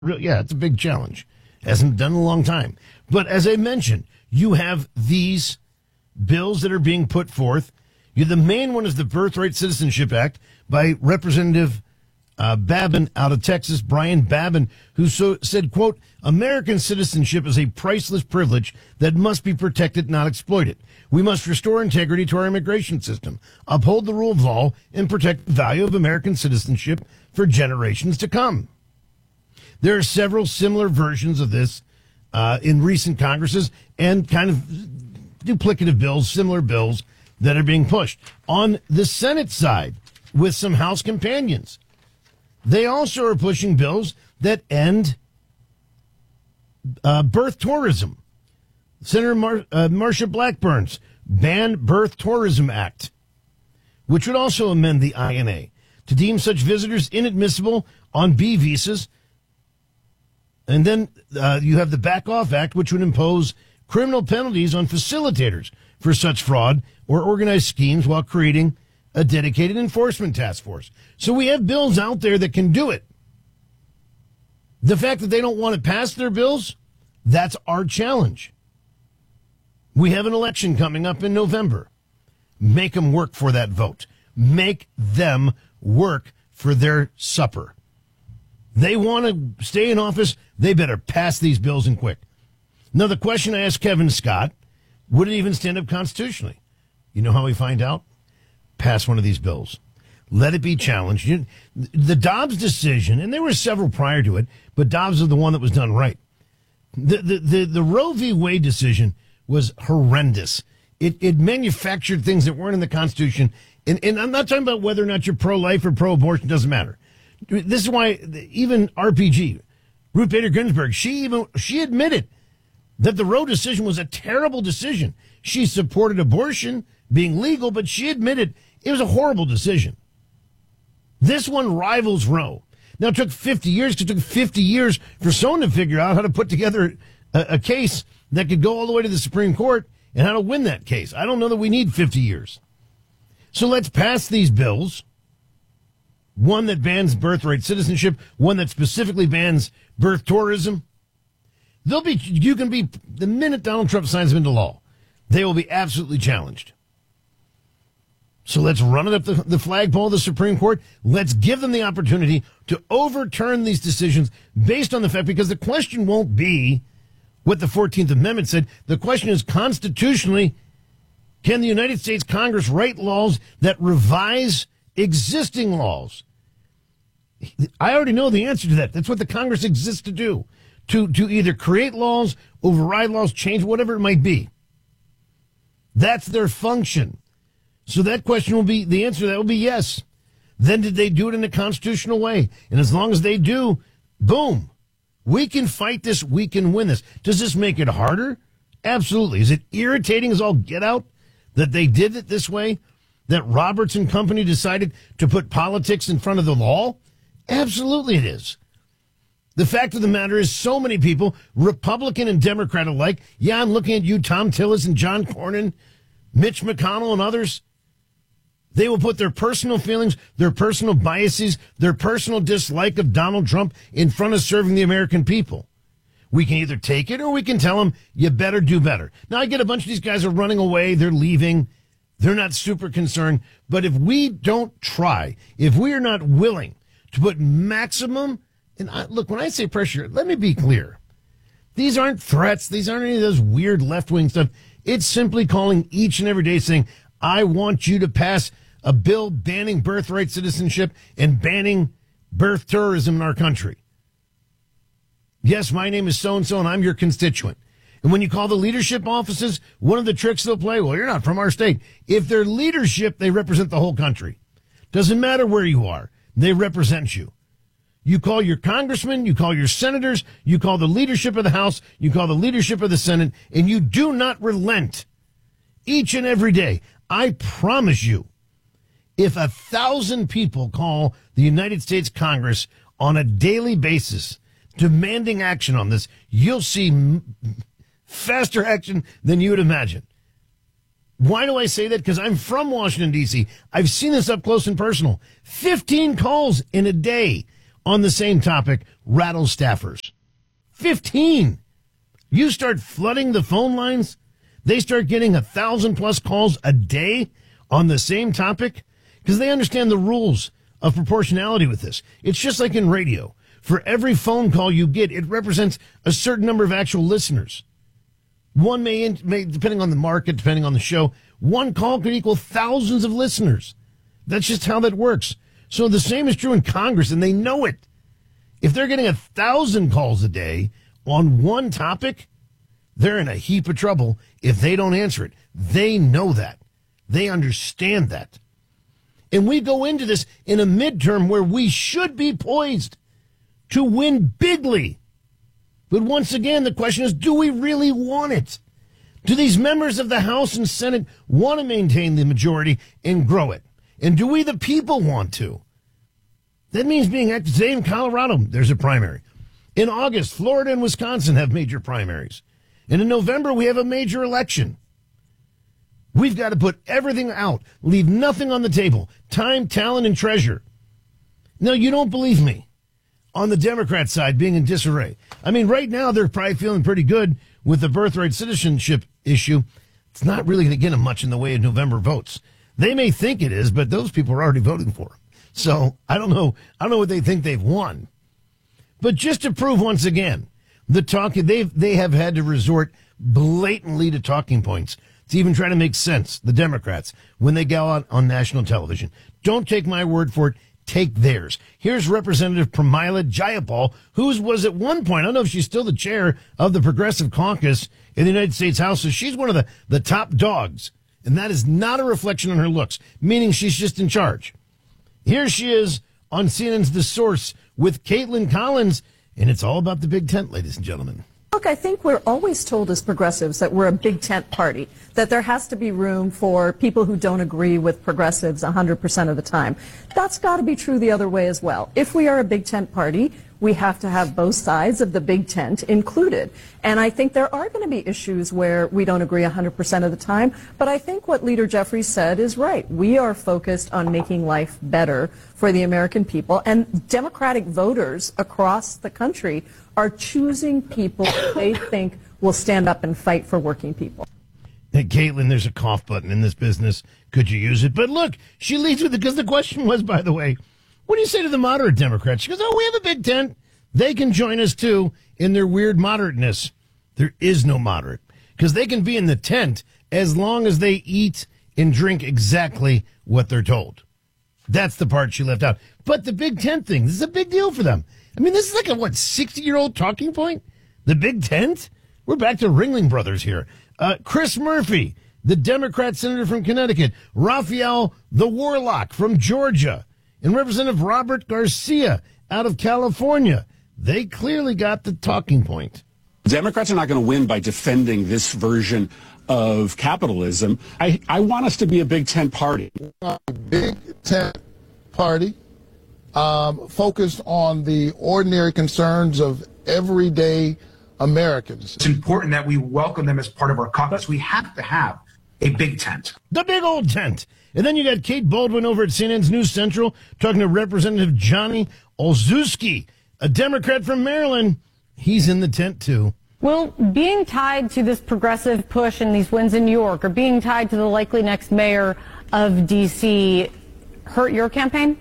Yeah, it's a big challenge. Hasn't done in a long time. But as I mentioned, you have these bills that are being put forth. The main one is the Birthright Citizenship Act by Representative Babin out of Texas, Brian Babin, who said, quote, American citizenship is a priceless privilege that must be protected, not exploited. We must restore integrity to our immigration system, uphold the rule of law, and protect the value of American citizenship for generations to come. There are several similar versions of this in recent Congresses and kind of duplicative bills, similar bills that are being pushed. On the Senate side, with some House companions, they also are pushing bills that end birth tourism. Senator Marsha Blackburn's Ban Birth Tourism Act, which would also amend the INA to deem such visitors inadmissible on B visas. And then you have the Back Off Act, which would impose criminal penalties on facilitators for such fraud or organized schemes while creating a dedicated enforcement task force. So we have bills out there that can do it. The fact that they don't want to pass their bills, that's our challenge. We have an election coming up in November. Make them work for that vote. Make them work for their supper. They want to stay in office. They better pass these bills and quick. Now, the question I asked Kevin Scott, would it even stand up constitutionally? You know how we find out? Pass one of these bills. Let it be challenged. The Dobbs decision, and there were several prior to it, but Dobbs is the one that was done right. The Roe v. Wade decision was horrendous. It manufactured things that weren't in the Constitution. And I'm not talking about whether or not you're pro-life or pro-abortion. Doesn't matter. This is why even RPG, Ruth Bader Ginsburg, she admitted that the Roe decision was a terrible decision. She supported abortion being legal, but she admitted it was a horrible decision. This one rivals Roe. Now, it took 50 years, because it took 50 years for someone to figure out how to put together a case that could go all the way to the Supreme Court and how to win that case. I don't know that we need 50 years. So let's pass these bills. One that bans birthright citizenship, one that specifically bans birth tourism. The minute Donald Trump signs them into law, they will be absolutely challenged. So let's run it up the flagpole of the Supreme Court. Let's give them the opportunity to overturn these decisions based on the fact, because the question won't be what the 14th Amendment said. The question is, constitutionally, can the United States Congress write laws that revise existing laws? I already know the answer to that. That's what the Congress exists to do, to either create laws, override laws, change whatever it might be. That's their function. So that question will be, the answer to that will be yes. Then did they do it in a constitutional way? And as long as they do, boom, we can fight this, we can win this. Does this make it harder? Absolutely. Is it irritating as all get out that they did it this way? That Roberts and company decided to put politics in front of the law? Absolutely it is. The fact of the matter is, so many people, Republican and Democrat alike, yeah, I'm looking at you, Tom Tillis and John Cornyn, Mitch McConnell and others, they will put their personal feelings, their personal biases, their personal dislike of Donald Trump in front of serving the American people. We can either take it or we can tell them, you better do better. Now, I get a bunch of these guys are running away, they're leaving, they're not super concerned. But if we don't try, if we are not willing to put maximum, and look, when I say pressure, let me be clear. These aren't threats. These aren't any of those weird left-wing stuff. It's simply calling each and every day saying, I want you to pass a bill banning birthright citizenship and banning birth tourism in our country. Yes, my name is so-and-so, and I'm your constituent. And when you call the leadership offices, one of the tricks they'll play, well, you're not from our state. If they're leadership, they represent the whole country. Doesn't matter where you are. They represent you. You call your congressmen, you call your senators, you call the leadership of the House, you call the leadership of the Senate, and you do not relent each and every day. I promise you, if 1,000 people call the United States Congress on a daily basis demanding action on this, you'll see faster action than you would imagine. Why do I say that? Because I'm from Washington, D.C. I've seen this up close and personal. 15 calls in a day on the same topic rattle staffers. 15. You start flooding the phone lines, they start getting 1,000+ calls a day on the same topic because they understand the rules of proportionality with this. It's just like in radio. For every phone call you get, it represents a certain number of actual listeners. One may, depending on the market, depending on the show, one call could equal thousands of listeners. That's just how that works. So the same is true in Congress, and they know it. If they're getting 1,000 calls a day on one topic, they're in a heap of trouble if they don't answer it. They know that. They understand that. And we go into this in a midterm where we should be poised to win bigly. But once again, the question is, do we really want it? Do these members of the House and Senate want to maintain the majority and grow it? And do we, the people, want to? That means being active. Today in Colorado, there's a primary. In August, Florida and Wisconsin have major primaries. And in November, we have a major election. We've got to put everything out, leave nothing on the table, time, talent, and treasure. No, you don't believe me. On the Democrat side, being in disarray. I mean, right now, they're probably feeling pretty good with the birthright citizenship issue. It's not really going to get them much in the way of November votes. They may think it is, but those people are already voting for them. So I don't know what they think they've won. But just to prove once again, they have had to resort blatantly to talking points to even try to make sense, the Democrats, when they go out on national television. Don't take my word for it. Take theirs. Here's Representative Pramila Jayapal, who was at one point, I don't know if she's still the chair of the Progressive Caucus in the United States House, so she's one of the top dogs. And that is not a reflection on her looks, meaning she's just in charge. Here she is on CNN's The Source with Caitlin Collins, and it's all about the big tent, ladies and gentlemen. Look, I think we're always told as progressives that we're a big tent party, that there has to be room for people who don't agree with progressives 100% of the time. That's got to be true the other way as well. If we are a big tent party, we have to have both sides of the big tent included. And I think there are going to be issues where we don't agree 100% of the time. But I think what Leader Jeffries said is right. We are focused on making life better for the American people. And Democratic voters across the country are choosing people they think will stand up and fight for working people. Hey, Caitlin, there's a cough button in this business. Could you use it? But look, she leads with it because the question was, by the way, what do you say to the moderate Democrats? She goes, oh, we have a big tent. They can join us, too, in their weird moderateness. There is no moderate because they can be in the tent as long as they eat and drink exactly what they're told. That's the part she left out. But the big tent thing, this is a big deal for them. I mean, this is like a, 60-year-old talking point? The big tent? We're back to Ringling Brothers here. Chris Murphy, the Democrat senator from Connecticut. Raphael the Warlock from Georgia. And Representative Robert Garcia out of California. They clearly got the talking point. Democrats are not going to win by defending this version of capitalism. I want us to be a big tent party. A big tent party focused on the ordinary concerns of everyday Americans. It's important that we welcome them as part of our caucus. We have to have a big tent. The big old tent. And then you got Kate Baldwin over at CNN's News Central talking to Representative Johnny Olszewski, a Democrat from Maryland. He's in the tent, too. Will being tied to this progressive push and these wins in New York or being tied to the likely next mayor of D.C. hurt your campaign?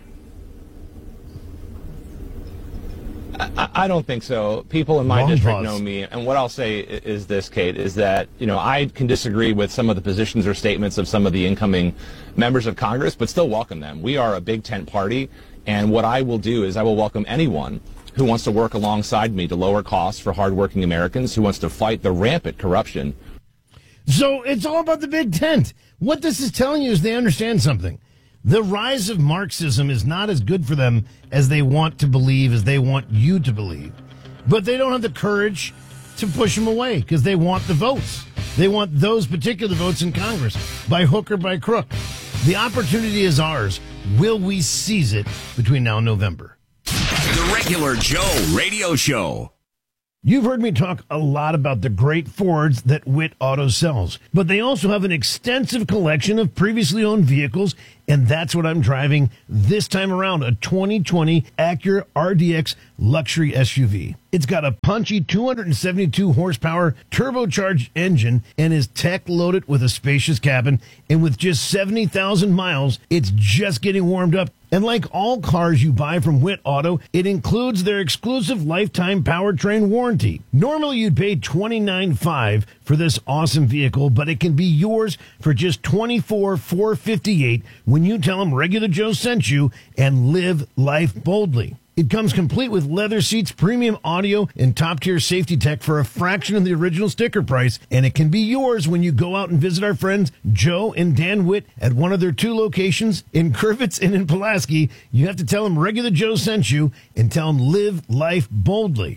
I don't think so. People in my district know me, and what I'll say is this, Kate, is that, I can disagree with some of the positions or statements of some of the incoming members of Congress, but still welcome them. We are a big tent party, and what I will do is I will welcome anyone who wants to work alongside me to lower costs for hardworking Americans, who wants to fight the rampant corruption. So it's all about the big tent. What this is telling you is they understand something. The rise of Marxism is not as good for them as they want to believe, as they want you to believe. But they don't have the courage to push them away because they want the votes. They want those particular votes in Congress by hook or by crook. The opportunity is ours. Will we seize it between now and November? The Regular Joe Radio Show. You've heard me talk a lot about the great Fords that Witt Auto sells, but they also have an extensive collection of previously owned vehicles, and that's what I'm driving this time around, a 2020 Acura RDX luxury SUV. It's got a punchy 272 horsepower turbocharged engine and is tech loaded with a spacious cabin, and with just 70,000 miles, it's just getting warmed up. And like all cars you buy from Witt Auto, it includes their exclusive lifetime powertrain warranty. Normally you'd pay $29,500 for this awesome vehicle, but it can be yours for just $24,458 when you tell them Regular Joe sent you and live life boldly. It comes complete with leather seats, premium audio, and top-tier safety tech for a fraction of the original sticker price, and it can be yours when you go out and visit our friends Joe and Dan Witt at one of their 2 locations in Crivitz and in Pulaski. You have to tell them Regular Joe sent you and tell them live life boldly.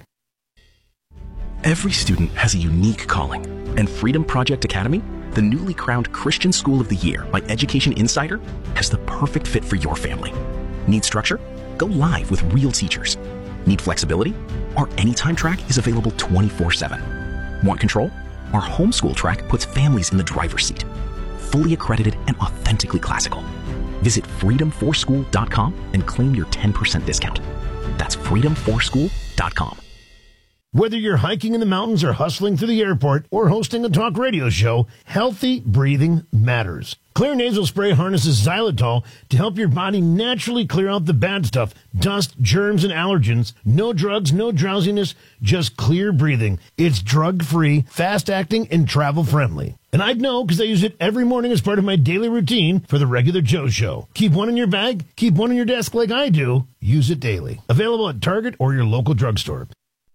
Every student has a unique calling, and Freedom Project Academy, the newly crowned Christian School of the Year by Education Insider, has the perfect fit for your family. Need structure? Go live with real teachers. Need flexibility? Our Anytime track is available 24/7. Want control? Our Homeschool track puts families in the driver's seat. Fully accredited and authentically classical. Visit freedom4school.com and claim your 10% discount. That's freedom4school.com. Whether you're hiking in the mountains or hustling through the airport or hosting a talk radio show, healthy breathing matters. Clear Nasal Spray harnesses xylitol to help your body naturally clear out the bad stuff, dust, germs, and allergens. No drugs, no drowsiness, just clear breathing. It's drug-free, fast-acting, and travel-friendly. And I'd know because I use it every morning as part of my daily routine for the Regular Joe Show. Keep one in your bag, keep one on your desk like I do. Use it daily. Available at Target or your local drugstore.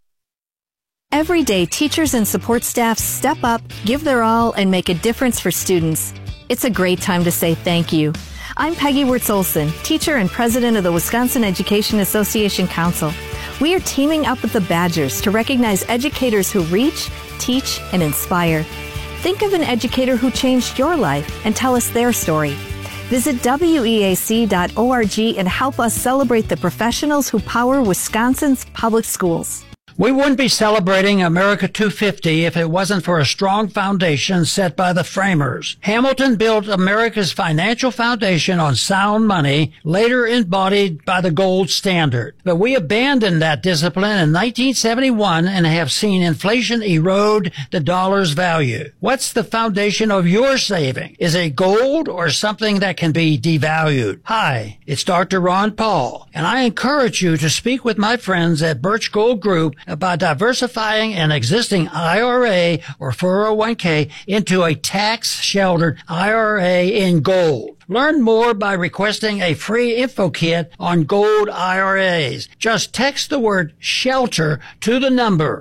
Every day, teachers and support staff step up, give their all, and make a difference for students. It's a great time to say thank you. I'm Peggy Wirtz-Olson, teacher and president of the Wisconsin Education Association Council. We are teaming up with the Badgers to recognize educators who reach, teach, and inspire. Think of an educator who changed your life and tell us their story. Visit weac.org and help us celebrate the professionals who power Wisconsin's public schools. We wouldn't be celebrating America 250 if it wasn't for a strong foundation set by the framers. Hamilton built America's financial foundation on sound money, later embodied by the gold standard. But we abandoned that discipline in 1971 and have seen inflation erode the dollar's value. What's the foundation of your saving? Is it gold or something that can be devalued? Hi, it's Dr. Ron Paul, and I encourage you to speak with my friends at Birch Gold Group about diversifying an existing IRA or 401k into a tax-sheltered IRA in gold. Learn more by requesting a free info kit on gold IRAs. Just text the word SHELTER to the number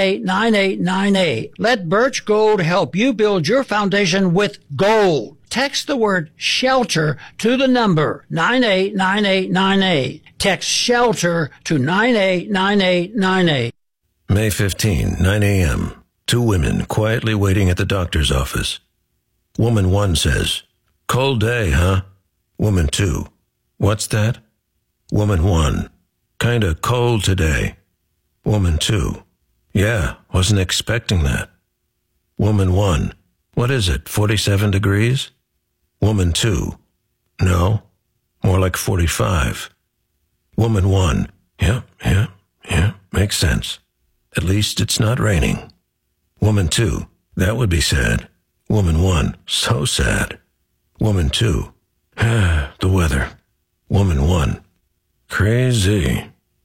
989898. Let Birch Gold help you build your foundation with gold. Text the word SHELTER to the number 989898. Text SHELTER to 989898. May 15, 9 a.m. 2 women quietly waiting at the doctor's office. Woman 1 says, "Cold day, huh?" Woman 2, "What's that?" Woman 1, "Kinda cold today." Woman 2, "Yeah, wasn't expecting that." Woman 1, "What is it, 47 degrees?" Woman 2, "No, more like 45. Woman 1, yeah, makes sense. At least it's not raining." Woman 2, "That would be sad." Woman 1, "So sad." Woman 2, "The weather." Woman 1, "Crazy."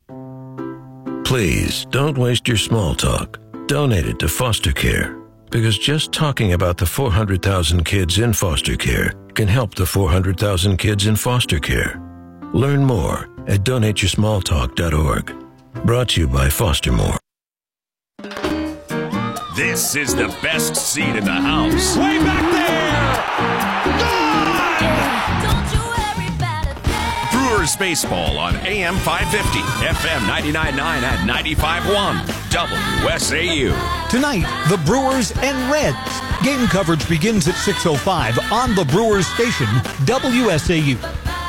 Please don't waste your small talk. Donate it to foster care, because just talking about the 400,000 kids in foster care can help the 400,000 kids in foster care. Learn more at donateyoursmalltalk.org. Brought to you by Fostermore. This is the best seat in the house. Way back there! Gone! Brewers baseball on AM 550, FM 99.9 and 95.1, WSAU. Tonight, the Brewers and Reds. Game coverage begins at 6:05 on the Brewers station, WSAU.